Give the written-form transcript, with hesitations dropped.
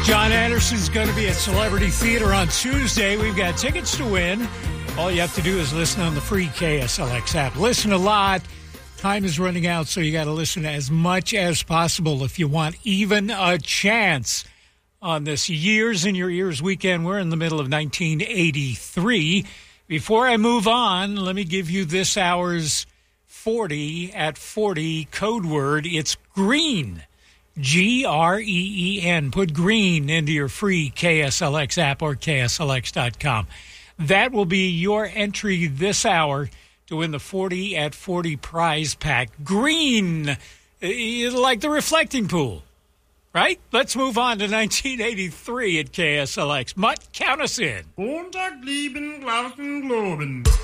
John Anderson's going to be at Celebrity Theater on Tuesday. We've got tickets to win. All you have to do is listen on the free KSLX app. Listen a lot. Time is running out, so you got to listen as much as possible if you want even a chance on this Years in Your Ears weekend. We're in the middle of 1983. Before I move on, let me give you this hour's 40 at 40 code word. It's green. Green. Put green into your free KSLX app or KSLX.com. That will be your entry this hour to win the 40 at 40 prize pack. Green, like the reflecting pool, right? Let's move on to 1983 at KSLX. Mutt, count us in. Montag, lieben, Glauben, Globen.